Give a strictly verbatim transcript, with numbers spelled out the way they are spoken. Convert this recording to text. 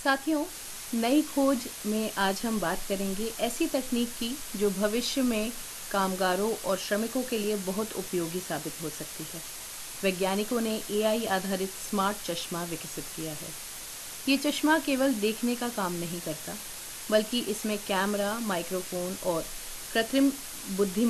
साथियों, नई खोज में आज हम बात करेंगे ऐसी तकनीक की जो भविष्य में कामगारों और श्रमिकों के लिए बहुत उपयोगी साबित हो सकती है। वैज्ञानिकों ने ए आई आधारित स्मार्ट चश्मा विकसित किया है। ये चश्मा केवल देखने का काम नहीं करता, बल्कि इसमें कैमरा, माइक्रोफोन और कृत्रिम बुद्धिमत्ता